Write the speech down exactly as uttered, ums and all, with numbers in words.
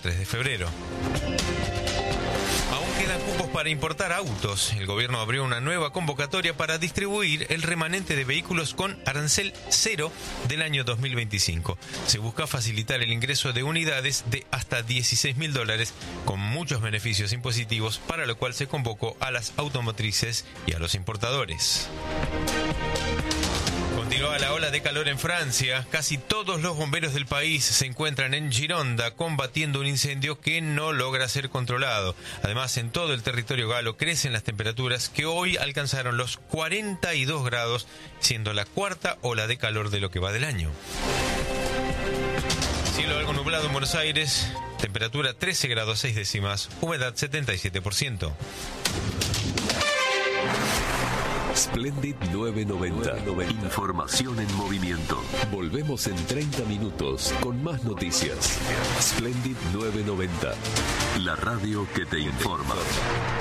tres de febrero. Aún quedan cupos para importar autos. El gobierno abrió una nueva convocatoria para distribuir el remanente de vehículos con arancel cero del año dos mil veinticinco. Se busca facilitar el ingreso de unidades de hasta dieciséis mil dólares con muchos beneficios impositivos, para lo cual se convocó a las automotrices y a los importadores. Continúa la ola de calor en Francia. Casi todos los bomberos del país se encuentran en Gironda combatiendo un incendio que no logra ser controlado. Además, en todo el territorio galo crecen las temperaturas que hoy alcanzaron los cuarenta y dos grados, siendo la cuarta ola de calor de lo que va del año. Cielo algo nublado en Buenos Aires, temperatura trece grados seis décimas, humedad setenta y siete por ciento. Splendid novecientos noventa. Información en movimiento. Volvemos en treinta minutos con más noticias. Splendid novecientos noventa. La radio que te informa.